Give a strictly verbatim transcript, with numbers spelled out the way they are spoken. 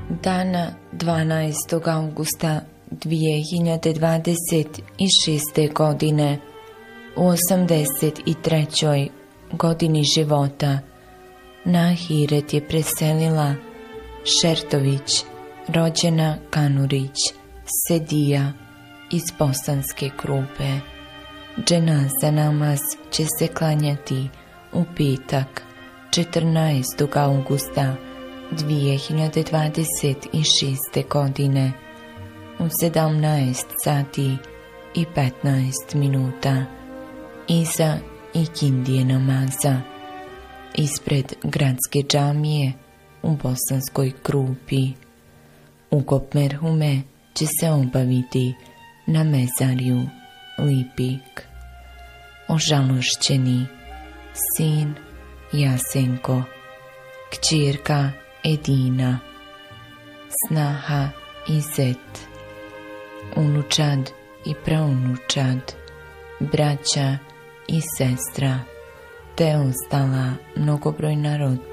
Dana dvanaestog avgusta dvije hiljade dvadeset šeste. godine, u osamdeset trećoj godini života, na ahiret je preselila Šertović, rođena Kanurić, Sedija iz Bosanske Krupe. Dženaza namaz će se klanjati u petak četrnaestog avgusta dvije hiljade dvadeset šeste. godine u sedamnaest sati i petnaest minuta iza ikindije namaza ispred gradske džamije u Bosanskoj Krupi. Ukop merhume će se obaviti na mezarju Lipik. Ožalošćeni sin Jasenko, kćerka Edina, snaha Izet, unučad i praunučad, braća i sestra, te ostala mnogobrojna rodbina.